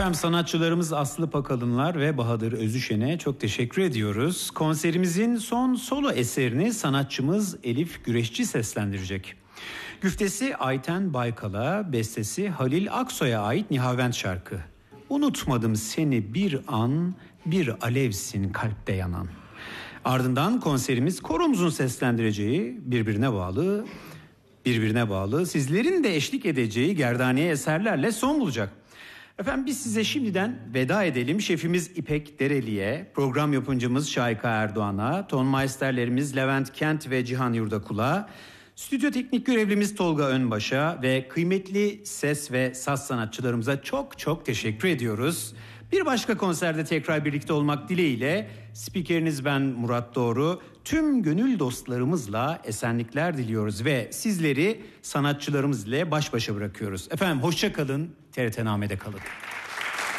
Efendim sanatçılarımız Aslı Pakalınlar ve Bahadır Özüşen'e çok teşekkür ediyoruz. Konserimizin son solo eserini sanatçımız Elif Güreşçi seslendirecek. Güftesi Ayten Baykal'a, bestesi Halil Aksoy'a ait Nihavent şarkı. Unutmadım seni bir an, bir alevsin kalpte yanan. Ardından konserimiz koromuzun seslendireceği birbirine bağlı sizlerin de eşlik edeceği gerdaniye eserlerle son bulacak. Efendim biz size şimdiden veda edelim. Şefimiz İpek Dereli'ye, program yapımcımız Şayka Erdoğan'a, tonmeisterlerimiz Levent Kent ve Cihan Yurdakul'a, stüdyo teknik görevlimiz Tolga Önbaş'a ve kıymetli ses ve saz sanatçılarımıza çok çok teşekkür ediyoruz. Bir başka konserde tekrar birlikte olmak dileğiyle spikeriniz ben Murat Doğru. Tüm gönül dostlarımızla esenlikler diliyoruz ve sizleri sanatçılarımız ile baş başa bırakıyoruz. Efendim hoşça kalın, TRT Name'de kalın.